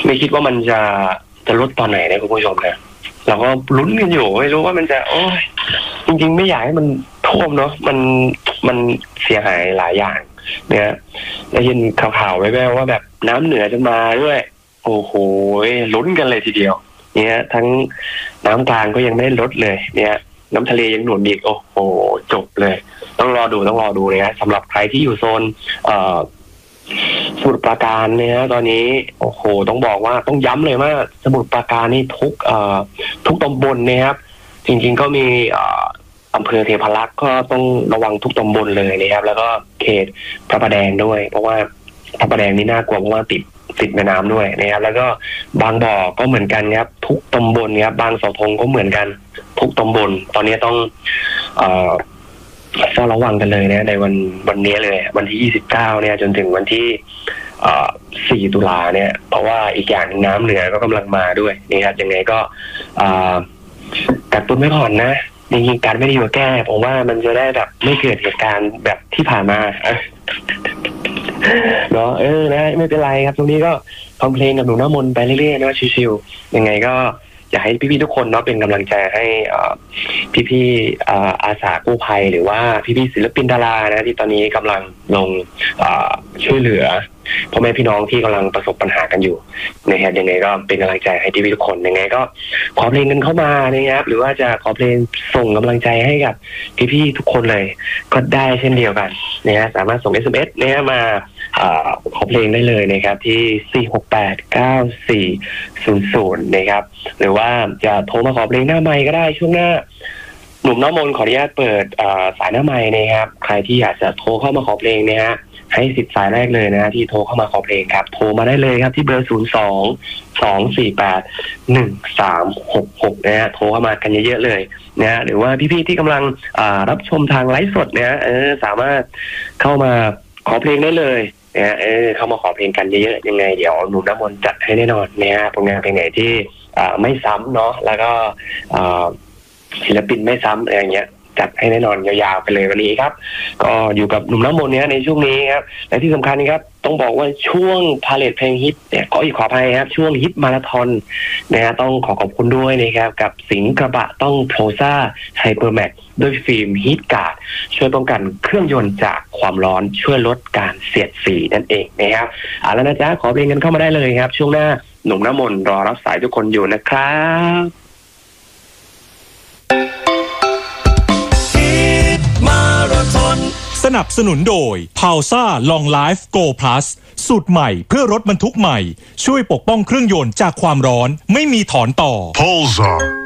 ไม่คิดว่ามันจะลดตอนไหนนะคุณผู้ชมนะเราก็ลุ้นกันอยู่ไม่รู้ว่ามันจะโอ้ยจริงๆไม่อยากให้มันท่วมเนาะมันเสียหายหลายอย่างเนี่ยได้ยินข่าวๆแว่วๆว่าแบบน้ำเหนือจะมาด้วยโอ้โหลุ้นกันเลยทีเดียวเนี่ยทั้งน้ำกลางก็ยังไม่ได้ลดเลยเนี่ยน้ำทะเลยังหนุนอีกโอ้โหจบเลยต้องรอดูนะสำหรับใครที่อยู่โซนสมุทรปราการเนี่ยตอนนี้โอ้โหต้องบอกว่าต้องย้ำเลยว่าสมุทรปราการนี่ทุกตำบลนะครับจริงๆก็มีอำเภอเทพารักษ์ก็ต้องระวังทุกตำบลเลยนะครับแล้วก็เขตพระประแดงด้วยเพราะว่าพระประแดงนี่น่ากลัวเพราะว่าติดแม่น้ำด้วยนะครับแล้วก็บางบ่อก็เหมือนกันครับทุกตำบลครับบางเสาธงก็เหมือนกันทุกตำบลตอนนี้ต้องเฝ้าระวังกันเลยนะในวันนี้เลยวันที่29เนี่ยจนถึงวันที่4ตุลาเนี่ยเพราะว่าอีกอย่างน้ำเหนือก็กำลังมาด้วยนี่ครับยังไงก็กักตุนไม่ผ่อนนะจริงๆการไม่ได้อยู่แก้ผมว่ามันจะได้แบบไม่เกิดเหตุการณ์แบบที่ผ่านมาเนาะนะไม่เป็นไรครับตรงนี้ก็ฟังเพลงกับหนูน้ำมนต์ไปเรื่อยๆนะชิวๆยังไงก็อยากให้พี่ๆทุกคนเนาะเป็นกำลังใจให้พี่ๆอาสากู้ภัยหรือว่าพี่ๆศิลปินดารานะที่ตอนนี้กำลังลงช่วยเหลือพ่อแม่พี่น้องที่กำลังประสบปัญหากันอยู่นะครับยังไงก็เป็นกำลังใจให้พี่ๆทุกคนยังไงก็ขอเพลงกันเข้ามานะครับหรือว่าจะขอเพลงส่งกำลังใจให้กับพี่ๆทุกคนเลยก็ได้เช่นเดียวกันนะฮะสามารถส่ง SMS เนี่ยมาขอเพลงได้เลยนะครับที่4689400นะครับหรือว่าจะโทรมาขอเพลงหน้าไมค์ก็ได้ช่วงหน้าหนุ่มน้ำมนต์ขออนุญาตเปิดสายหน้าไมค์นะครับใครที่อยากจะโทรเข้ามาขอเพลงนะฮะให้10 สายแรกเลยนะที่โทรเข้ามาขอเพลงครับโทรมาได้เลยครับที่เบอร์02-248-1366นะฮะโทรเข้ามากันเยอะๆเลยนะหรือว่าพี่ๆที่กำลังรับชมทางไลฟ์สดนะสามารถเข้ามาขอเพลงได้เลยนะเข้ามาขอเพลงกันเยอะๆยังไงเดี๋ยวหนุ่มน้ำมนต์จัดให้แน่นอนนะฮะผลงานเพลงไหนที่ไม่ซ้ำเนาะแล้วก็ศิลปินไม่ซ้ำอะไรอย่างเงี้ยจัดให้แน่นอนยาวๆไปเลยวันนี้ครับก็อยู่กับหนุ่มน้ำมนต์เนี่ยในช่วงนี้ครับและที่สำคัญครับต้องบอกว่าช่วงพาเลทเพลงฮิตเนี่ยขออภัยครับช่วงฮิตมาราธอนนะฮะต้องขอบคุณด้วยนะครับกับสิงห์กระบะต้องโพซ่าไฮเปอร์แม็กด้วยฟิล์มฮีทการ์ดช่วยป้องกันเครื่องยนต์จากความร้อนช่วยลดการเสียดสีนั่นเองนะครับแล้วนะจ๊ะขอเพลงกันเข้ามาได้เลยครับช่วงหน้าหนุ่มน้ำมนต์รอรับสายทุกคนอยู่นะครับสนับสนุนโดย Pausa Long Life Go Plus สูตรใหม่เพื่อรถบรรทุกใหม่ช่วยปกป้องเครื่องยนต์จากความร้อนไม่มีถอนต่อ Pausa